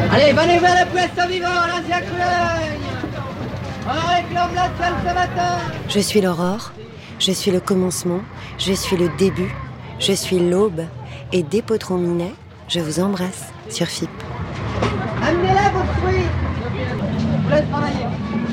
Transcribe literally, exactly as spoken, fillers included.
Allez, venez vers le puesto vivant, l'ancien Crueigne. On réclame la salle ce matin. Je suis l'aurore, je suis le commencement, je suis le début, je suis l'aube. Et des potrons minets, je vous embrasse sur F I P. Amenez-la vos fruits. Je vous laisse travailler.